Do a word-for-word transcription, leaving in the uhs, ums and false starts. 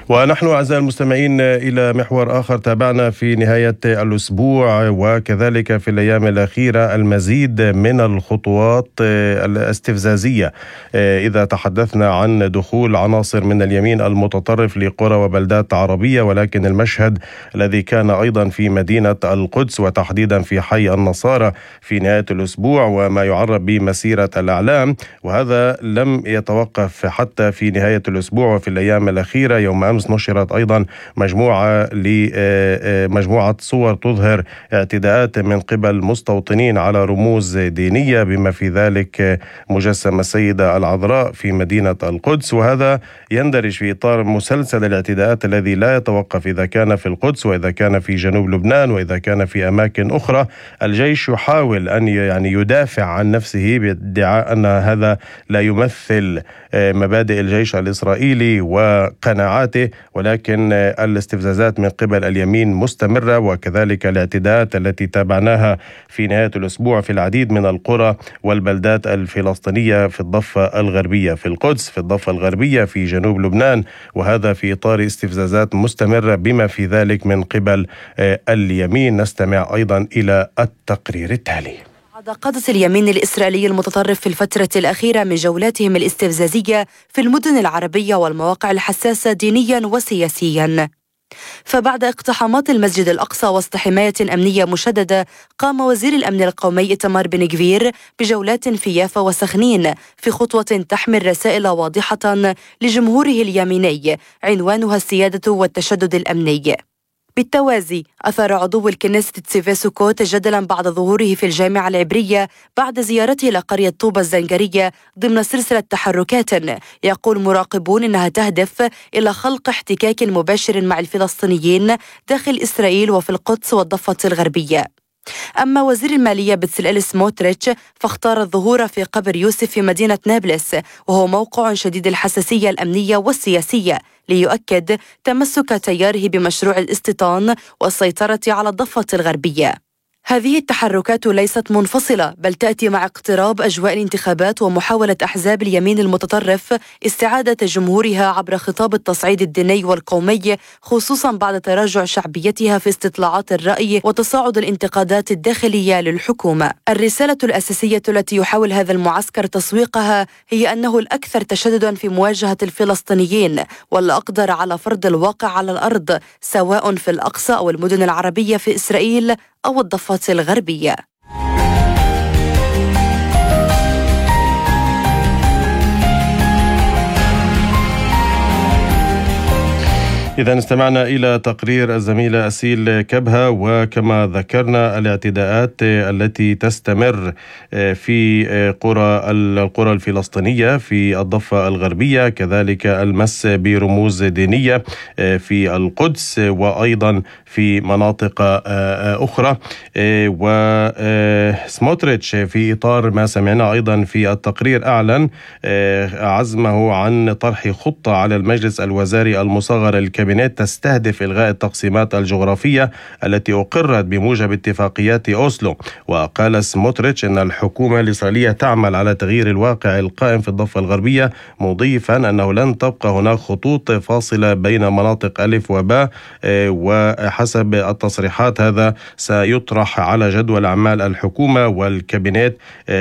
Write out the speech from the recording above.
ونحن أعزائي المستمعين إلى محور آخر تابعنا في نهاية الأسبوع وكذلك في الأيام الأخيرة المزيد من الخطوات الاستفزازية إذا تحدثنا عن دخول عناصر من اليمين المتطرف لقرى وبلدات عربية، ولكن المشهد الذي كان أيضا في مدينة القدس وتحديدا في حي النصارى في نهاية الأسبوع وما يعرف بمسيرة الأعلام، وهذا لم يتوقف حتى في نهاية الأسبوع وفي الأيام الأخيرة. يوم أمس نشرت أيضا مجموعة لمجموعة صور تظهر اعتداءات من قبل مستوطنين على رموز دينية بما في ذلك مجسم السيدة العذراء في مدينة القدس، وهذا يندرج في إطار مسلسل الاعتداءات الذي لا يتوقف إذا كان في القدس وإذا كان في جنوب لبنان وإذا كان في أماكن أخرى. الجيش يحاول أن يعني يدافع عن نفسه بادعاء أن هذا لا يمثل مبادئ الجيش الإسرائيلي وقناعاته، ولكن الاستفزازات من قبل اليمين مستمرة، وكذلك الاعتداءات التي تابعناها في نهاية الأسبوع في العديد من القرى والبلدات الفلسطينية في الضفة الغربية في القدس، في الضفة الغربية في جنوب لبنان، وهذا في إطار استفزازات مستمرة بما في ذلك من قبل اليمين. نستمع أيضا إلى التقرير التالي. قادة اليمين الإسرائيلي المتطرف في الفترة الأخيرة من جولاتهم الاستفزازية في المدن العربية والمواقع الحساسة دينيا وسياسيا. فبعد اقتحامات المسجد الأقصى وسط حماية أمنية مشددة، قام وزير الأمن القومي إيتمار بن غفير بجولات في يافا وسخنين في خطوة تحمل رسائل واضحة لجمهوره اليميني عنوانها السيادة والتشدد الأمني. بالتوازي أثار عضو الكنيسة تسيفي سوكوت جدلا بعد ظهوره في الجامعة العبرية بعد زيارته إلى قرية طوبة الزنجرية ضمن سلسلة تحركات يقول مراقبون إنها تهدف إلى خلق احتكاك مباشر مع الفلسطينيين داخل إسرائيل وفي القدس والضفة الغربية. أما وزير المالية بتسلال سموتريتش فاختار الظهور في قبر يوسف في مدينة نابلس، وهو موقع شديد الحساسية الأمنية والسياسية، ليؤكد تمسك تياره بمشروع الاستيطان والسيطرة على الضفة الغربية. هذه التحركات ليست منفصلة، بل تأتي مع اقتراب أجواء الانتخابات ومحاولة أحزاب اليمين المتطرف استعادة جمهورها عبر خطاب التصعيد الديني والقومي، خصوصا بعد تراجع شعبيتها في استطلاعات الرأي وتصاعد الانتقادات الداخلية للحكومة. الرسالة الأساسية التي يحاول هذا المعسكر تسويقها هي أنه الأكثر تشددا في مواجهة الفلسطينيين والأقدر على فرض الواقع على الأرض، سواء في الأقصى أو المدن العربية في إسرائيل أو الضفة الغربية. إذا استمعنا إلى تقرير الزميلة أسيل كبهة، وكما ذكرنا الاعتداءات التي تستمر في قرى القرى الفلسطينية في الضفة الغربية، كذلك المس برموز دينية في القدس وأيضا في مناطق أخرى. وسموتريتش في إطار ما سمعنا أيضا في التقرير أعلن عزمه عن طرح خطة على المجلس الوزاري المصغر الكبير تستهدف إلغاء التقسيمات الجغرافية التي أقرت بموجب اتفاقيات أوسلو. وقال سموتريتش أن الحكومة الإسرائيلية تعمل على تغيير الواقع القائم في الضفة الغربية، مضيفا أنه لن تبقى هناك خطوط فاصلة بين مناطق ألف وباء، وحسب التصريحات هذا سيطرح على جدول أعمال الحكومة والكابينت